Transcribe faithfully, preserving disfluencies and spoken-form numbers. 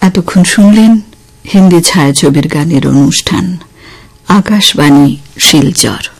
এতক্ষণ শুনলেন হিন্দি ছায়াছবির গানের অনুষ্ঠান আকাশবাণী শিলচর।